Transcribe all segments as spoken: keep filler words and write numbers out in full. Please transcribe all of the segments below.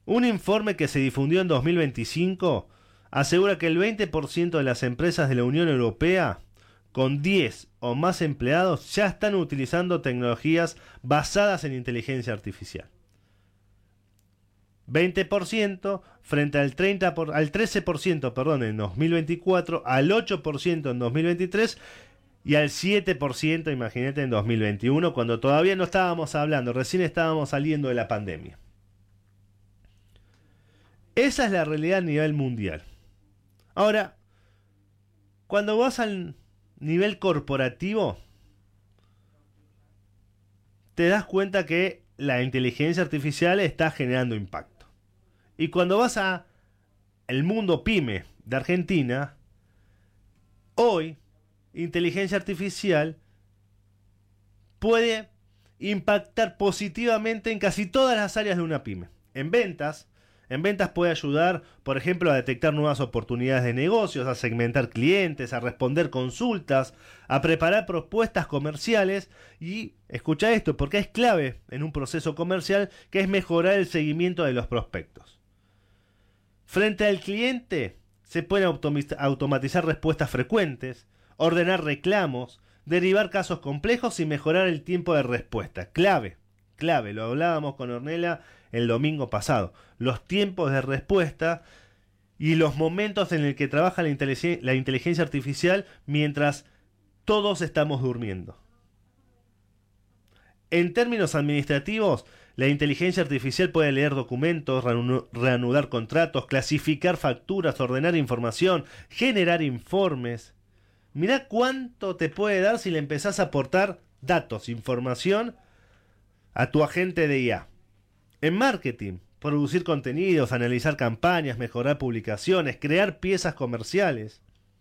Un informe que se difundió en dos mil veinticinco asegura que el veinte por ciento de las empresas de la Unión Europea con diez o más empleados ya están utilizando tecnologías basadas en inteligencia artificial. veinte por ciento frente al, treinta por, al trece por ciento perdón, en dos mil veinticuatro, al ocho por ciento en dos mil veintitrés y al siete por ciento, imagínate, en dos mil veintiuno, cuando todavía no estábamos hablando, recién estábamos saliendo de la pandemia. Esa es la realidad a nivel mundial. Ahora, cuando vas al nivel corporativo, te das cuenta que la inteligencia artificial está generando impacto. Y cuando vas a el mundo pyme de Argentina, hoy inteligencia artificial puede impactar positivamente en casi todas las áreas de una pyme. En ventas, en ventas puede ayudar, por ejemplo, a detectar nuevas oportunidades de negocios, a segmentar clientes, a responder consultas, a preparar propuestas comerciales y, escucha esto, porque es clave en un proceso comercial, que es mejorar el seguimiento de los prospectos. Frente al cliente, se pueden automatizar respuestas frecuentes, ordenar reclamos, derivar casos complejos y mejorar el tiempo de respuesta. Clave, clave, lo hablábamos con Ornella el domingo pasado. Los tiempos de respuesta y los momentos en el que trabaja la, inteligen- la inteligencia artificial mientras todos estamos durmiendo. En términos administrativos, la inteligencia artificial puede leer documentos, reanu- reanudar contratos, clasificar facturas, ordenar información, generar informes. Mirá cuánto te puede dar si le empezás a aportar datos, información a tu agente de I A. En marketing, producir contenidos, analizar campañas, mejorar publicaciones, crear piezas comerciales.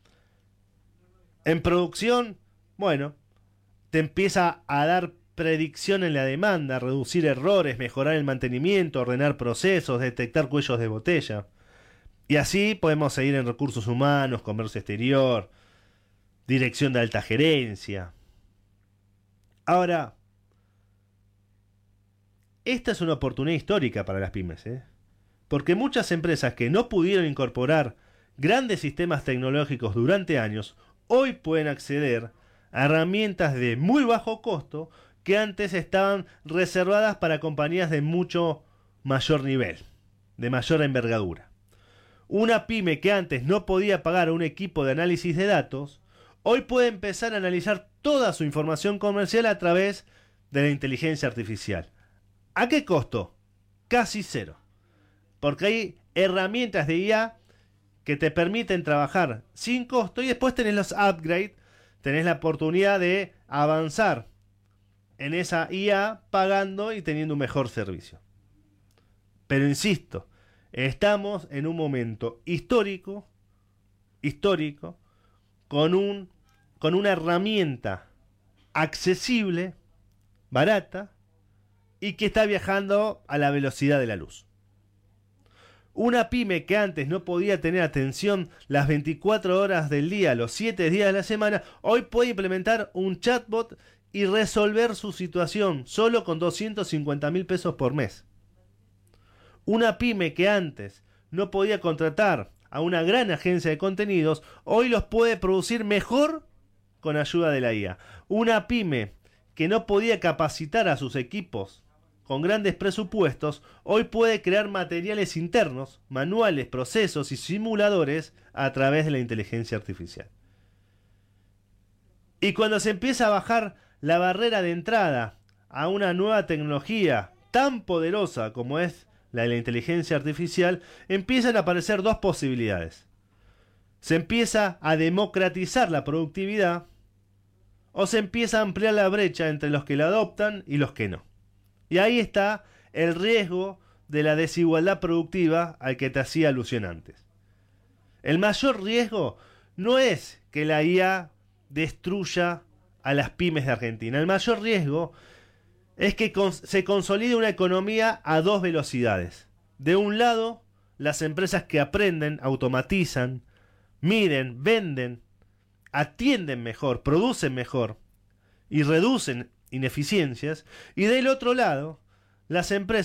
En producción, bueno, te empieza a dar predicción en la demanda, reducir errores, mejorar el mantenimiento, ordenar procesos, detectar cuellos de botella. Y así podemos seguir en recursos humanos, comercio exterior, dirección de alta gerencia. Ahora, esta es una oportunidad histórica para las pymes, ¿eh? Porque muchas empresas que no pudieron incorporar grandes sistemas tecnológicos durante años, hoy pueden acceder a herramientas de muy bajo costo que antes estaban reservadas para compañías de mucho mayor nivel, de mayor envergadura. Una pyme que antes no podía pagar a un equipo de análisis de datos, hoy puede empezar a analizar toda su información comercial a través de la inteligencia artificial. ¿A qué costo? Casi cero. Porque hay herramientas de I A que te permiten trabajar sin costo y después tenés los upgrades, tenés la oportunidad de avanzar en esa I A pagando y teniendo un mejor servicio. Pero insisto, estamos en un momento histórico, histórico, con un, con una herramienta accesible, barata, y que está viajando a la velocidad de la luz. Una pyme que antes no podía tener atención las veinticuatro horas del día, los siete días de la semana, hoy puede implementar un chatbot y resolver su situación solo con doscientos cincuenta mil pesos por mes. Una pyme que antes no podía contratar a una gran agencia de contenidos, hoy los puede producir mejor con ayuda de la I A. Una pyme que no podía capacitar a sus equipos con grandes presupuestos, hoy puede crear materiales internos, manuales, procesos y simuladores a través de la inteligencia artificial. Y cuando se empieza a bajar la barrera de entrada a una nueva tecnología tan poderosa como es la de la inteligencia artificial, empiezan a aparecer dos posibilidades. Se empieza a democratizar la productividad o se empieza a ampliar la brecha entre los que la adoptan y los que no. Y ahí está el riesgo de la desigualdad productiva al que te hacía alusión antes. El mayor riesgo no es que la I A destruya a las pymes de Argentina. El mayor riesgo es que se consolide una economía a dos velocidades. De un lado, las empresas que aprenden, automatizan, miden, venden, atienden mejor, producen mejor y reducen ineficiencias. Y del otro lado, las empresas